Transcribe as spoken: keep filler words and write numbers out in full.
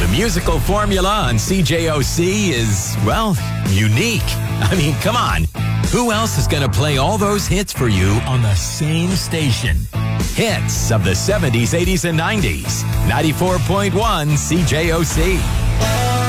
musical formula on C J O C is, well, unique. I mean, come on. Who else is going to play all those hits for you on the same station? Hits of the seventies, eighties, and nineties. ninety-four point one C J O C.